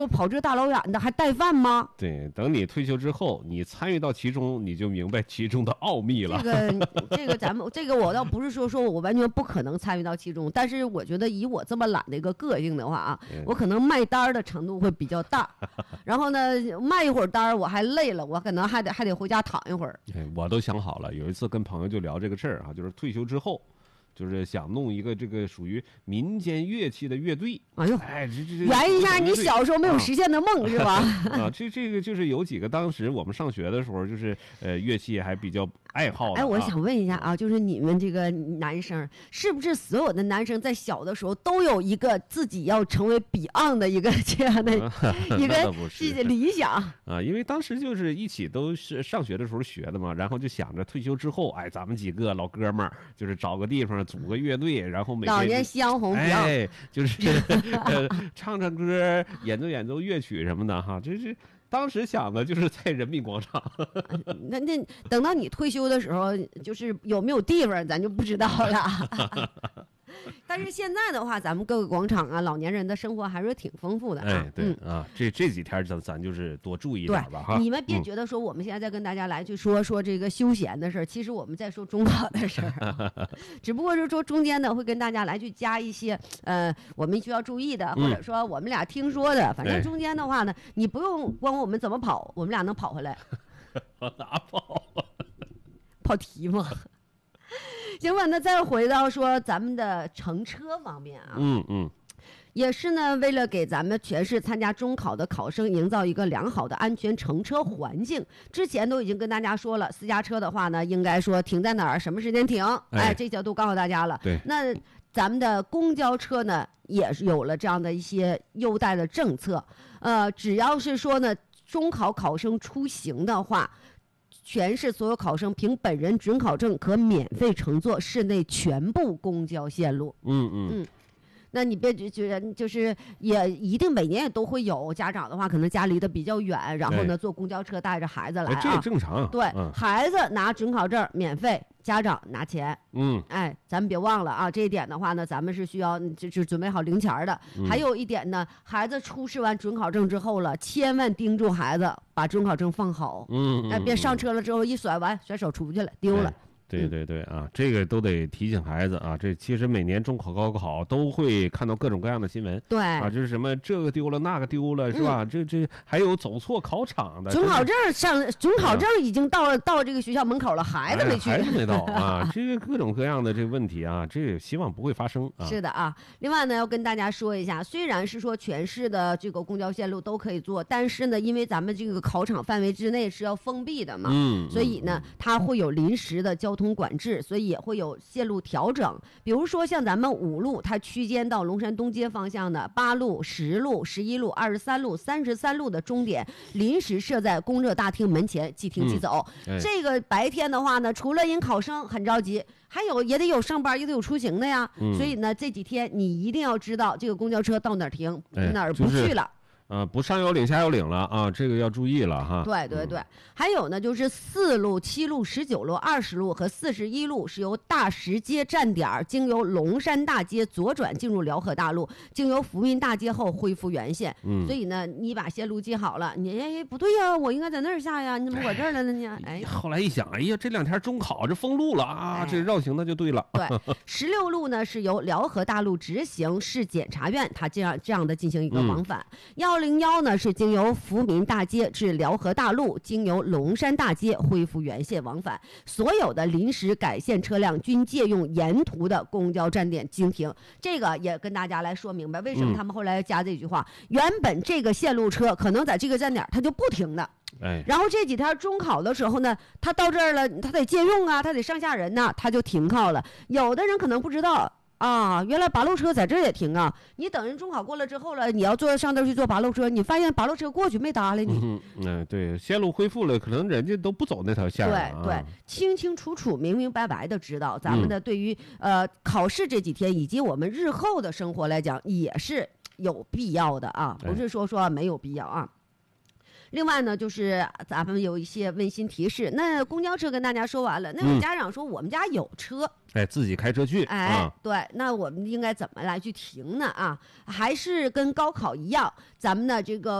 跑这大老远的还带饭吗？ 对，等你退休之后，你参与到其中，你就明白其中的奥秘了。 这个我倒不是说我完全不可能参与到其中，但是我觉得以我这么懒的一个个性的话啊，我可能卖单的程度会比较大。然后呢，卖一会儿单我还累了，我可能还得回家躺一会儿。 我都想好了，有一次跟朋友就聊这个事儿啊，就是退休之后。就是想弄一个这个属于民间乐器的乐队。 哎呦， 这圆一下你小时候没有实现的梦是吧？ 啊，这个就是有几个当时我们上学的时候，就是乐器还比较爱好的。 哎，我想问一下啊，就是你们这个男生，是不是所有的男生在小的时候都有一个自己要成为 Beyond 的一个这样的一个理想啊？因为当时就是一起都是上学的时候学的嘛，然后就想着退休之后，哎，咱们几个老哥们儿就是找个地方。组个乐队，然后每天老年相红， 哎，就是唱唱歌，演奏乐曲什么的哈。这是当时想的，就是在人民广场。 那等到你退休的时候，就是有没有地方，咱就不知道了。但是现在的话，咱们各个广场啊，老年人的生活还是挺丰富的啊。 哎，对啊，这几天咱就是多注意点吧哈。 你们别觉得说我们现在在跟大家来去说这个休闲的事儿，其实我们在说中考的事儿，只不过是说中间呢会跟大家来去加一些我们需要注意的，或者说我们俩听说的，反正中间的话呢，你不用管我们怎么跑，我们俩能跑回来。 往哪跑？ 跑题吗？行吧，那再回到说咱们的乘车方面啊，也是呢，为了给咱们全市参加中考的考生营造一个良好的安全乘车环境，之前都已经跟大家说了，私家车的话呢，应该说停在哪儿，什么时间停，这些都告诉大家了。 对， 那咱们的公交车呢，也是有了这样的一些优待的政策，只要是说呢，中考考生出行的话。全市所有考生凭本人准考证可免费乘坐市内全部公交线路。那你别觉得就是也一定每年也都会有家长的话，可能家离得比较远，然后呢坐公交车带着孩子来这也正常。 对，孩子拿准考证免费，家长拿钱。哎，咱们别忘了啊，这一点的话呢，咱们是需要就准备好零钱的。还有一点呢，孩子出示完准考证之后了，千万盯住孩子把准考证放好。哎，别上车了之后一甩完甩手出去了，丢了。 对啊，这个都得提醒孩子啊。这其实每年中考、高考都会看到各种各样的新闻。 对啊，就是什么这个丢了那个丢了，是吧？这还有走错考场的。 准考证已经到这个学校门口了，孩子没去， 孩子没到啊。这个各种各样的这个问题啊，这希望不会发生啊。 是的啊。另外呢，要跟大家说一下，虽然是说全市的这个公交线路都可以坐，但是呢，因为咱们这个考场范围之内是要封闭的嘛，所以呢，它会有临时的交通管制，所以也会有线路调整。比如说像咱们5路，它区间到龙山东街方向的8路、10路、11路、23路、33路的终点，临时设在供热大厅门前，即停即走。这个白天的话呢，除了因考生很着急，还有也得有上班，也得有出行的呀。所以呢，这几天你一定要知道这个公交车到哪儿停，哪儿不去了。 不上有领下有领了啊，这个要注意了哈。 对，还有呢，就是4路、7路、19路、20路和41路是由大石街站点经由龙山大街左转进入辽河大路，经由福民大街后恢复原线。所以呢，你把线路记好了，你不对呀，我应该在那儿下呀，你怎么我这儿了呢？哎， 后来一想，哎呀，这2天中考这封路了啊，这绕行那就对了。 对，16路呢是由辽河大路直行市检察院，它这样的进行一个往返。101呢是经由福民大街至辽河大路，经由龙山大街恢复原线往返。所有的临时改线车辆均借用沿途的公交站点经停。这个也跟大家来说明白，为什么他们后来加这句话。原本这个线路车可能在这个站点它就不停的。然后这几天中考的时候呢，他到这儿了，他得借用啊，他得上下人呢，他就停靠了。有的人可能不知道。原来八路车在这儿也停啊！你等人中考过了之后了，你要上这儿去坐八路车，你发现八路车过去没搭理你。 对，线路恢复了，可能人家都不走那条线了。 对，清清楚楚、明明白白的知道，咱们的对于考试这几天以及我们日后的生活来讲，也是有必要的啊，不是说没有必要啊。 另外呢，就是咱们有一些温馨提示。那公交车跟大家说完了，那有家长说我们家有车， 哎，自己开车去， 哎，对，那我们应该怎么来去停呢？啊，还是跟高考一样，咱们的这个